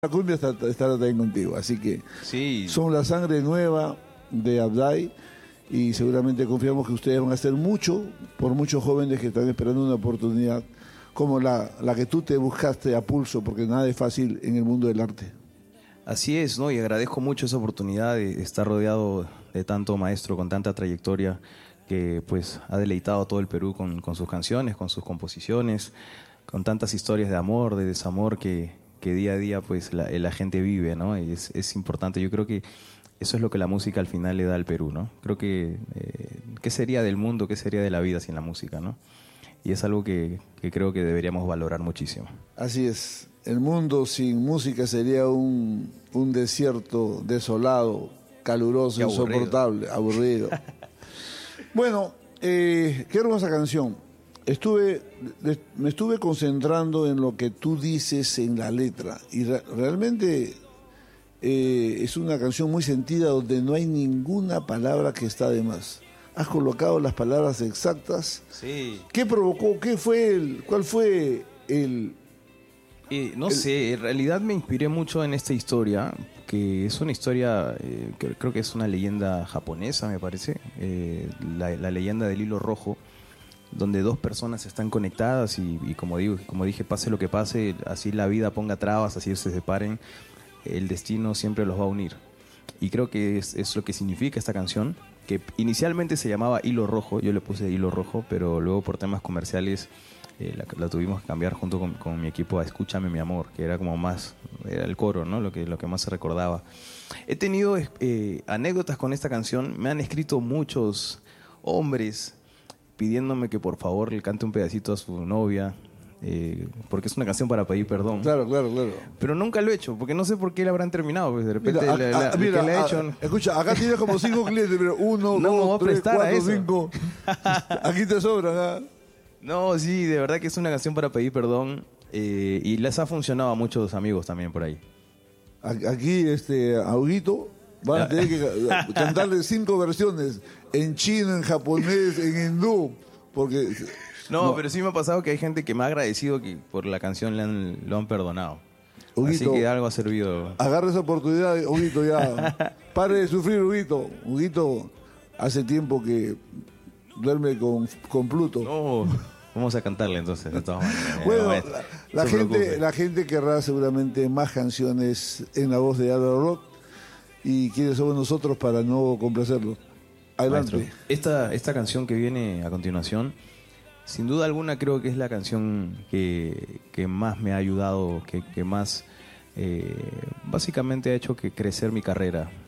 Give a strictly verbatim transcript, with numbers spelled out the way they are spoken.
La cumbia está, estará también contigo, así que Sí, son la sangre nueva de Abday y seguramente confiamos que ustedes van a hacer mucho por muchos jóvenes que están esperando una oportunidad como la, la que tú te buscaste a pulso, porque nada es fácil en el mundo del arte. así es, ¿no? Y agradezco mucho esa oportunidad de estar rodeado de tanto maestro con tanta trayectoria que pues ha deleitado a todo el Perú con, con sus canciones, con sus composiciones, con tantas historias de amor, de desamor que, que día a día pues la, la gente vive, ¿no? Y es, es importante, yo creo que eso es lo que la música al final le da al Perú, ¿no? Creo que, eh, ¿qué sería del mundo, qué sería de la vida sin la música, ¿no? Y es algo que, que creo que deberíamos valorar muchísimo. Así es, el mundo sin música sería un, un desierto desolado, caluroso, Qué aburrido. insoportable, aburrido. Bueno, eh, qué hermosa canción. Estuve, me estuve concentrando en lo que tú dices en la letra y re- realmente eh, es una canción muy sentida donde no hay ninguna palabra que está de más. Has colocado las palabras exactas. Sí. ¿Qué provocó? ¿Qué fue el? ¿Cuál fue el? Eh, no El- sé, en realidad me inspiré mucho en esta historia, que es una historia, eh, que creo que es una leyenda japonesa, me parece, eh, la, la leyenda del hilo rojo, donde dos personas están conectadas y, y como digo, como dije, pase lo que pase, así la vida ponga trabas, así se separen, el destino siempre los va a unir. Y creo que es, es lo que significa esta canción, que inicialmente se llamaba Hilo Rojo, yo le puse Hilo Rojo, pero luego por temas comerciales eh, la, la tuvimos que cambiar junto con, con mi equipo a Escúchame mi amor, que era como más, era el coro, ¿no? Lo que, lo que más se recordaba. He tenido eh, anécdotas con esta canción, me han escrito muchos hombres pidiéndome que por favor le cante un pedacito a su novia, eh, porque es una canción para pedir perdón. Claro, claro, claro. Pero nunca lo he hecho, porque no sé por qué la habrán terminado. Pues de repente Mira, la, a- la- a- el mira, que le he a- hecho... escucha, acá tienes como cinco clientes, pero uno, No me voy a dos, tres, prestar a cuatro, eso. cinco. Aquí te sobran, ¿ah? No, sí, de verdad que es una canción para pedir perdón, eh, y les ha funcionado a muchos amigos también por ahí. A- Aquí, este, a Huguito van a tener que ca- cantarle cinco versiones, en chino, en japonés, en hindú, porque... No, pero sí me ha pasado que hay gente que me ha agradecido que por la canción le han, lo han perdonado. Huguito, Así que algo ha servido. agarra esa oportunidad, Huguito, ya. Pare de sufrir, Huguito. Huguito hace tiempo que duerme con, con Pluto. No, vamos a cantarle entonces, de todas maneras. Bueno, No, la, la no se gente, preocupe. la gente querrá seguramente más canciones en la voz de Álvaro Rock. ¿Y quiénes somos nosotros para no complacerlo? Adelante. Maestro, esta, esta canción que viene a continuación, sin duda alguna creo que es la canción que, que más me ha ayudado, que, que más eh, básicamente ha hecho que crecer mi carrera.